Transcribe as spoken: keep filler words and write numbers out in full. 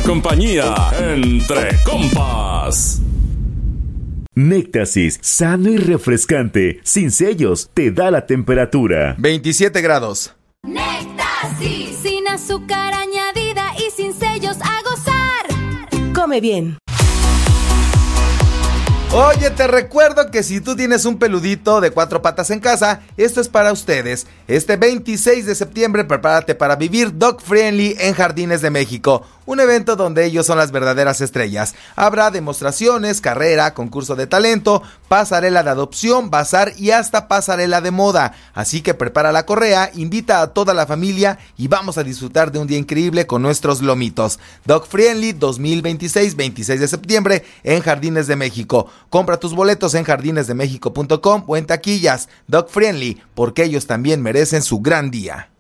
compañía entre compas. Néctasis, sano y refrescante, sin sellos, te da la temperatura. veintisiete grados. Néctasis, sin azúcar añadida y sin sellos, a gozar. Come bien. Oye, te recuerdo que si tú tienes un peludito de cuatro patas en casa, esto es para ustedes. Este veintiséis de septiembre prepárate para vivir Dog Friendly en Jardines de México, un evento donde ellos son las verdaderas estrellas. Habrá demostraciones, carrera, concurso de talento, pasarela de adopción, bazar y hasta pasarela de moda. Así que prepara la correa, invita a toda la familia y vamos a disfrutar de un día increíble con nuestros lomitos. Dog Friendly dos mil veintiséis, veintiséis de septiembre en Jardines de México. Compra tus boletos en jardines de méxico punto com o en taquillas. Dog Friendly, porque ellos también merecen su gran día.